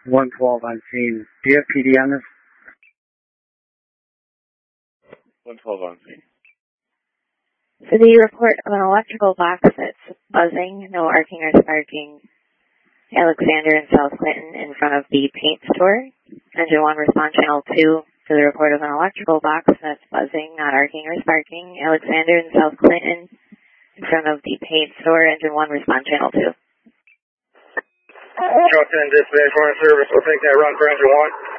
112 on scene. Do you have PD on this? 112 on scene. So the report of an electrical box that's buzzing, no arcing or sparking, Alexander and South Clinton in front of the paint store. Engine 1, respond channel 2 to the report of an electrical box that's buzzing, not arcing or sparking, Alexander and South Clinton in front of the paint store. Engine 1, respond channel 2. Truck 10 dispatch, morning service. We'll take that run for engine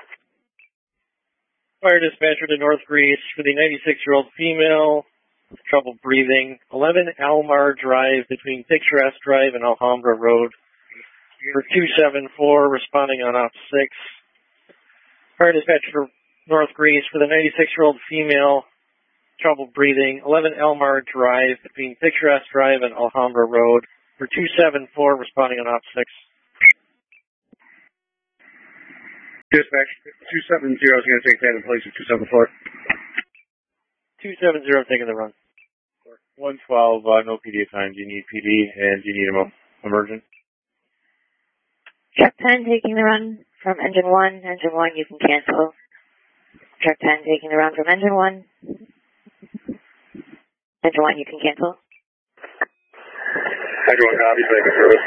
1. Fire dispatcher to North Greece for the 96-year-old female with trouble breathing. 11 Almar Drive between Picturesque Drive and Alhambra Road. For 274, responding on op 6. Fire dispatcher for North Greece for the 96-year-old female, trouble breathing. 11 Almar Drive between Picturesque Drive and Alhambra Road. For 274, responding on op 6. Dispatch 270 is going to take that in place of 274. 270 taking the run. 112, no PD assigned. Do you need PD and do you need emergent? Truck 10 taking the run from engine 1. Engine 1, you can cancel. Truck 10 taking the run from engine 1. Engine 1, you can cancel. Engine 1, copy, second service.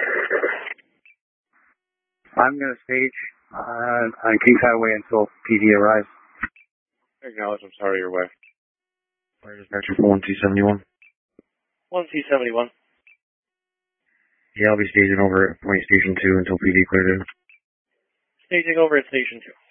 I'm going to stage on Kings Highway until PD arrives. Acknowledge, I'm sorry, you're west. Fire dispatcher for 1271. 1C71. Yeah, I'll be staging over at point station 2 until PD cleared in. Staging over at station 2.